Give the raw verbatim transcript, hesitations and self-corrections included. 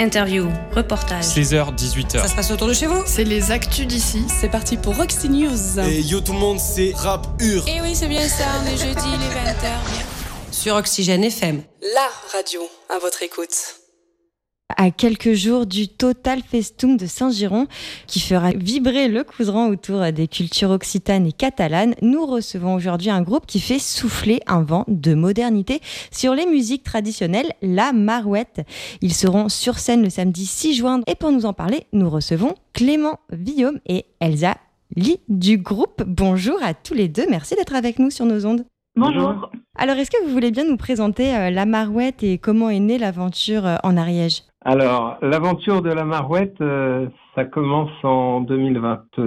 Interview, reportage. seize heures dix-huit heures. Ça se passe autour de chez vous? C'est les actus d'ici. C'est parti pour Roxy News. Et yo tout le monde, c'est Rap Ur. Et oui, c'est bien ça, on est jeudi, les vingt heures. Sur Oxygène F M. La radio, à votre écoute. À quelques jours du Total Festum de Saint-Giron, qui fera vibrer le couserand autour des cultures occitanes et catalanes, nous recevons aujourd'hui un groupe qui fait souffler un vent de modernité sur les musiques traditionnelles, la Marouette. Ils seront sur scène le samedi six juin. Et pour nous en parler, nous recevons Clément Villaume et Elsa Lee du groupe. Bonjour à tous les deux, merci d'être avec nous sur nos ondes. Bonjour. Alors, est-ce que vous voulez bien nous présenter euh, la Marouette et comment est née l'aventure euh, en Ariège ? Alors, l'aventure de la Marouette, euh, ça commence en deux mille vingt.